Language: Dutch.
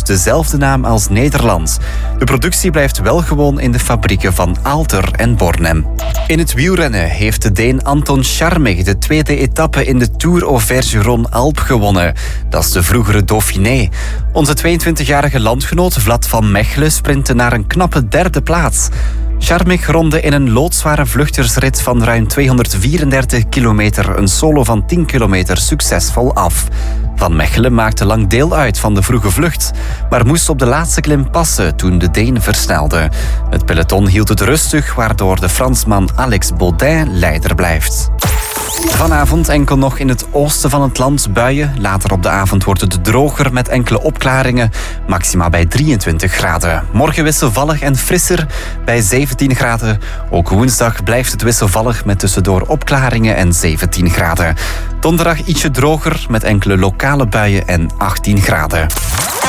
dezelfde naam als Nederland. De productie blijft wel gewoon in de fabrieken van Aalter en Bornem. In het wielrennen heeft de Deen Anton Scharmig de tweede etappe in de Tour Auvergne-Rhône-Alpes gewonnen. Dat is de vroegere Dauphiné. Onze 22-jarige landgenoot Vlad van Mechelen sprintte naar een knappe derde plaats. Scharmig ronde in een loodzware vluchtersrit van ruim 234 kilometer een solo van 10 kilometer succesvol af. Van Mechelen maakte lang deel uit van de vroege vlucht, maar moest op de laatste klim passen toen de Deen versnelde. Het peloton hield het rustig, waardoor de Fransman Alex Baudin leider blijft. Vanavond enkel nog in het oosten van het land buien. Later op de avond wordt het droger met enkele opklaringen. Maxima bij 23 graden. Morgen wisselvallig en frisser bij 17 graden. Ook woensdag blijft het wisselvallig met tussendoor opklaringen en 17 graden. Donderdag ietsje droger met enkele lokale buien en 18 graden.